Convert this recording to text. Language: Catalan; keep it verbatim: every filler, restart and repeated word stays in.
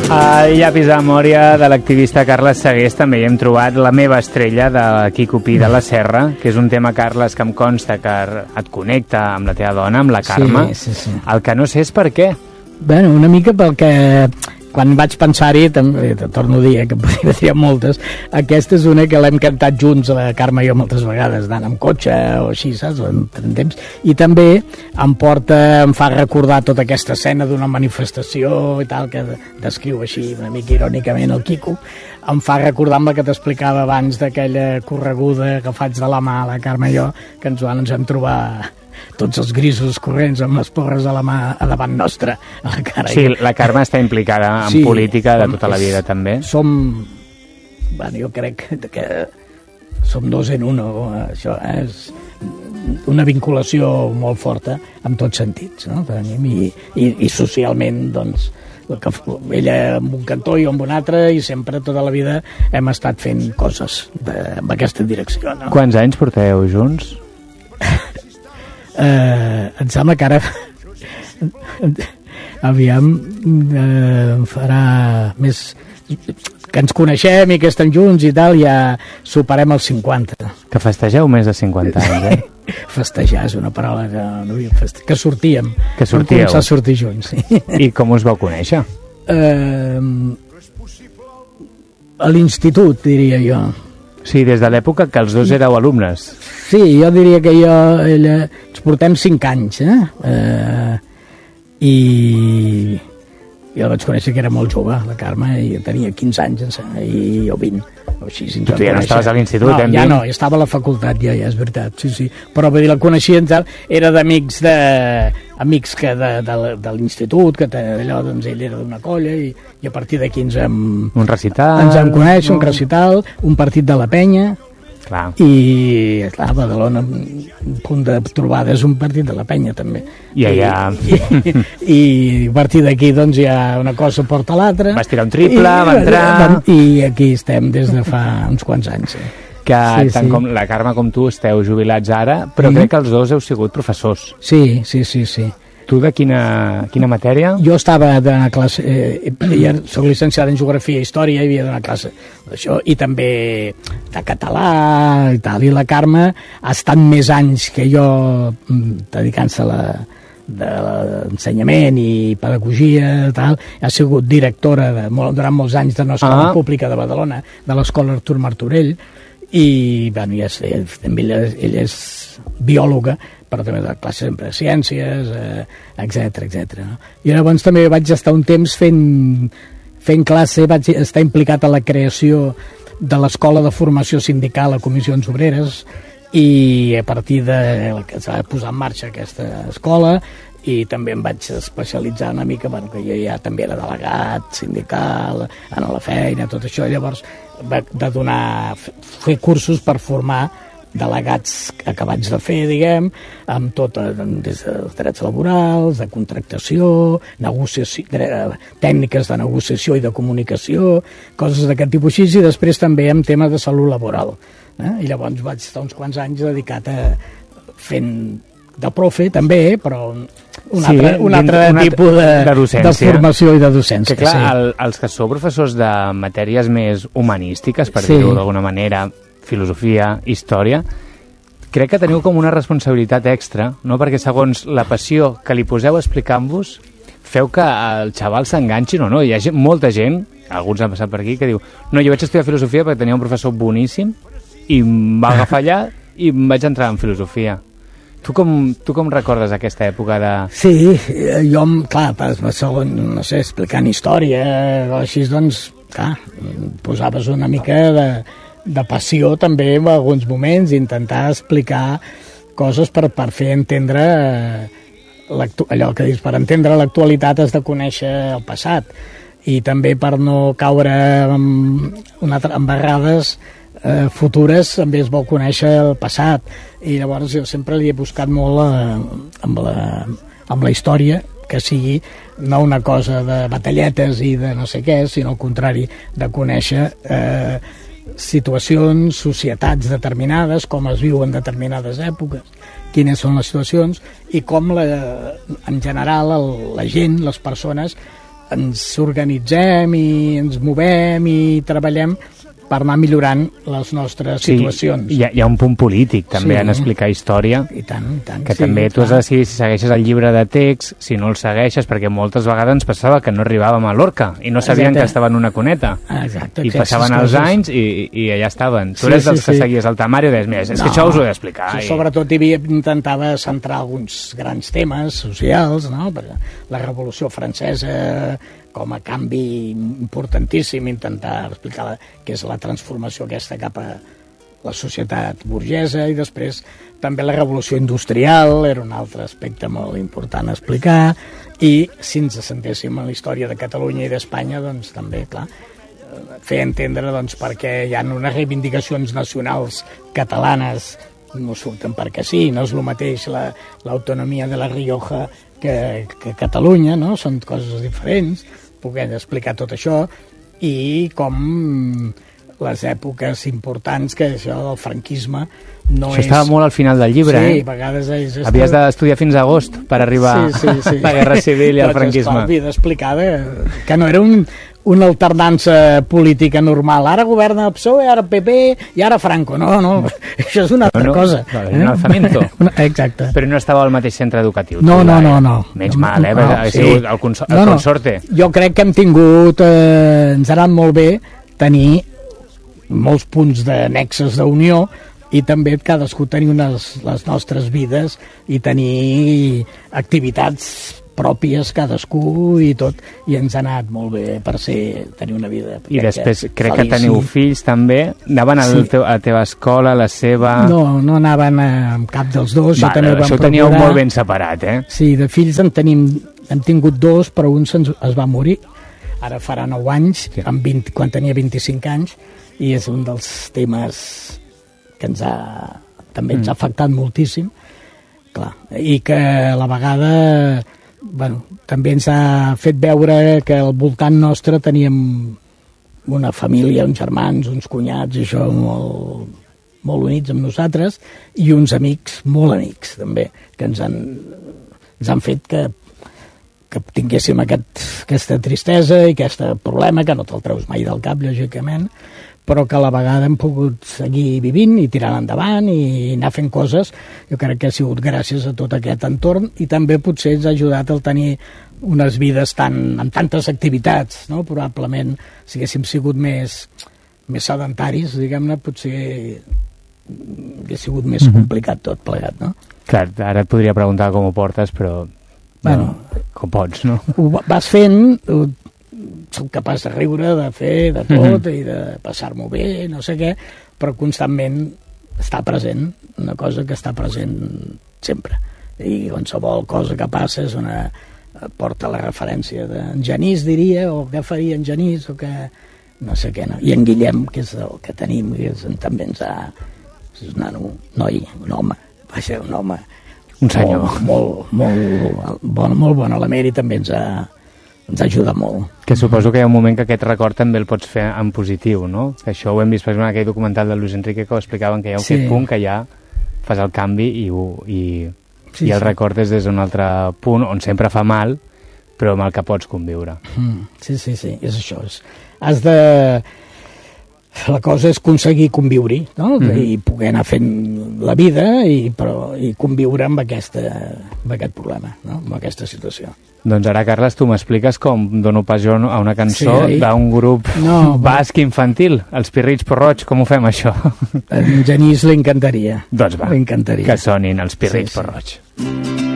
Al llapis de memòria de l'activista Carles Segués també hi hem trobat La meva estrella de Quico Pi de la Serra, que és un tema, Carles, que em consta que et connecta amb la teva dona, amb la Carme. Sí, sí, sí. El que no sé és per què. Bueno, una mica pel que... Quan vaig pensar-hi, també, torno a dir, eh, que podria dir moltes, aquesta és una que l'hem cantat junts, la Carme i jo, moltes vegades, anant amb cotxe o així, saps? En temps. I també em porta, em fa recordar tota aquesta escena d'una manifestació i tal, que descriu així una mica irònicament el Quico. Em fa recordar amb la que t'explicava abans d'aquella correguda que faig de la mà, la Carme i jo, que ens van, ens vam trobar tots els grisos corrents amb les porres a la mà a davant nostra, a la cara. Sí, la Carme està implicada en sí, política de tota la vida, també. Som, bueno, jo crec que som dos en uno, això és una vinculació molt forta en tots sentits, no? I, i, i socialment, doncs, que ella amb un cantó i jo amb un altre, i sempre tota la vida hem estat fent coses de, en aquesta direcció, no? Quants anys porteu junts? Uh, em sembla que ara aviam uh, farà més que ens coneixem i que estem junts i tal, ja superem els cinquanta. Que festegeu més de cinquanta anys, eh? Festejar és una paraula que no havíem festejar, que sortíem que sortíeu. Vam començar a sortir junts, sí. I com us vau conèixer? Uh, a l'institut, diria jo. Sí, des de l'època que els dos éreu alumnes. Sí, jo diria que jo, ella, ens portem cinc anys, eh? eh I jo la vaig conèixer que era molt jove, la Carme, i tenia quinze anys, i jo vint, o així. Si tu ja no estaves a l'institut, no, hem ja dit? No, estava a la facultat, ja, ja, és veritat, sí, sí. Però vull dir, la coneixia, era d'amics de... amics que de, de, de l'institut, que allò, doncs, ell era d'una colla, i, i a partir d'aquí ens hem... Un recital... Ens hem conèixer, un recital, un partit de la penya, clar. I, clar, Badalona, un punt de trobada és un partit de la penya, també. I allà... I, i, i a partir d'aquí, doncs, ja una cosa porta l'altra. Vas tirar un triple, i, va entrar... I aquí estem des de fa uns quants anys, sí. Que sí, tant sí. com la Carme com tu esteu jubilats ara, però mm-hmm. crec que els dos heu sigut professors. Sí, sí, sí, sí. Tu de quina, quina matèria? Jo estava de classe, eh, ja soc llicenciada en Geografia i Història, i havia d'anar a classe d'això, i també de català i tal, i la Carme ha estat més anys que jo dedicant-se a la de l'ensenyament i pedagogia, tal, ha sigut directora de, durant molts anys de l'Escola ah. Pública de Badalona, de l'Escola Artur Martorell, i bueno, ja sé, també ella, ella és biòloga, però també de classe sempre de ciències, eh, etcètera, etcètera. No? I llavors també vaig estar un temps fent, fent classe, vaig estar implicat a la creació de l'Escola de Formació Sindical a Comissions Obreres, i a partir de que s'ha de posar en marxa aquesta escola, i també em vaig especialitzar una mica, bueno, que jo ja també era delegat sindical, en la feina, tot això, i llavors de donar, fer cursos per formar delegats acabats de fer, diguem, amb tot, des dels drets laborals, de contractació, negociació, tècniques de negociació i de comunicació, coses d'aquest tipus així, i després també amb temes de salut laboral. Eh? I llavors vaig estar uns quants anys dedicat a fent de profe, també, però un sí, altre, un altre un tipus de, de, de formació i de docència. Que clar, sí. el, els que sou professors de matèries més humanístiques, per sí. dir-ho d'alguna manera, filosofia, història, crec que teniu com una responsabilitat extra, no? Perquè segons la passió que li poseu explicant-vos, feu que el xaval s'enganxi o no. Hi ha gent, molta gent, alguns han passat per aquí, que diu, no, jo vaig estudiar filosofia perquè tenia un professor boníssim i em va agafar allà i em vaig entrar en filosofia. Tu com, tu com recordes aquesta època de... Sí, jo, clar, segon, no sé, explicant història o així, doncs, clar, posaves una mica de, de passió també en alguns moments, intentar explicar coses per, per fer entendre allò que dius, per entendre l'actualitat has de conèixer el passat, i també per no caure en, una, en barrades eh, futures, també es vol conèixer el passat, i llavors jo sempre li he buscat molt eh, amb, la, amb la història, que sigui no una cosa de batalletes i de no sé què, sinó al contrari, de conèixer eh, situacions, societats determinades, com es viu en determinades èpoques, quines són les situacions i com la, en general el, la gent, les persones ens organitzem i ens movem i treballem per anar millorant les nostres sí, situacions. Hi ha, hi ha un punt polític també sí. en explicar història, I tant, i tant, que sí, també tu has de decidir si segueixes el llibre de text, si no el segueixes, perquè moltes vegades ens passava que no arribàvem a Lorca i no sabien exacte. que estaven en una cuneta. Exacte, I passaven els coses. anys i, i allà estaven. Tu sí, eres dels sí, que sí. seguies el temari i deies, mira, és no, que això us ho he d'explicar. Sí, i... Sobretot hi havia, intentava centrar alguns grans temes socials, no? Perquè la Revolució Francesa com a canvi importantíssim, intentar explicar la, què és la transformació aquesta cap a la societat burgesa, i després també la revolució industrial era un altre aspecte molt important a explicar, i si ens assentéssim en la història de Catalunya i d'Espanya, doncs també, clar, fer entendre doncs, perquè hi ha unes reivindicacions nacionals catalanes no surten perquè sí, no és el mateix l'autonomia la, de la Rioja que, que Catalunya, no? Són coses diferents, poder explicar tot això, i com les èpoques importants, que això del franquisme no això és... estava molt al final del llibre, sí, eh? a vegades és... Havies d'estudiar fins a agost per arribar sí, sí, sí. a la Guerra Civil i al doncs, franquisme. Doncs havia d'explicar que no era un, una alternança política normal. Ara governa el P S O E, ara el P P i ara Franco. No, no, això és una altra no, no, cosa. No, eh? Un alzamiento. Exacte. Però no estava al mateix centre educatiu. No, no, no, no. Menys mal, eh? No, ha sí. sigut el, consor el no, no. consorte. Jo crec que hem tingut, eh, ens ha anat molt bé tenir molts punts de nexes d'unió, i també cadascú tenir unes, les nostres vides i tenir activitats pròpies cadascú i tot, i ens ha anat molt bé per ser, tenir una vida i després que, crec feliç, que teniu sí. fills també, anaven sí. teu, a la teva escola, a la seva... No, no anaven a cap dels dos. Va, també això ho teníeu procurar... molt ben separat, eh? Sí, de fills en tenim, hem tingut dos, però un se'ns, es va morir ara farà nou anys, sí. amb vint, quan tenia vint-i-cinc anys, i és un dels temes que ens ha, també ens ha afectat moltíssim, clar, i que a la vegada, bueno, també ens ha fet veure que al voltant nostre teníem una família, uns germans, uns cunyats, i això molt, molt units amb nosaltres, i uns amics, molt amics també, que ens han, ens han fet que que tinguéssim aquest, aquesta tristesa i aquest problema, que no te'l treus mai del cap, lògicament, però que a la vegada hem pogut seguir vivint i tirant endavant i anar fent coses. Jo crec que ha sigut gràcies a tot aquest entorn, i també potser ens ha ajudat a tenir unes vides tan, amb tantes activitats, no? Probablement, si haguéssim sigut més, més sedentaris, diguem-ne, potser hauria sigut més mm-hmm. complicat tot plegat, no? Clar, ara et podria preguntar com ho portes, però... Bueno, com pots, no? Ho vas fent, soc capaç de riure, de fer, de tot, mm-hmm. i de passar-m'ho bé, no sé què, però constantment està present, una cosa que està present sempre. I qualsevol cosa que passa és una... porta la referència d'en Genís, diria, o què faria en Genís, o que... no sé què, no? I en Guillem, que és el que tenim, que és, també ens ha... és un nano, noi, un home, va ser un home... un senyor. Molt, molt, molt, bon, molt bon element, i també ens ha, ens ha ajudat molt. Que suposo que hi ha un moment que aquest record també el pots fer en positiu, no? Que això ho hem vist, per exemple, en aquell documental de Luis Enrique, que ho explicaven, que hi ha sí. aquest punt que ja fas el canvi i, i, sí, i el sí. recordes des d'un altre punt on sempre fa mal, però amb el que pots conviure. Mm, sí, sí, sí, és això. És, has de... La cosa és aconseguir conviure-hi, no? Mm-hmm. I poder anar fent la vida i, però, i conviure amb, aquesta, amb aquest problema, no? Amb aquesta situació. Doncs ara, Carles, tu m'expliques com dono pas jo a una cançó sí, d'un grup no, basc infantil, els Pirrits Porroig. Com ho fem, això? En Genís li encantaria. Doncs va, li encantaria. que sonin els Pirrits sí, sí. Porroig.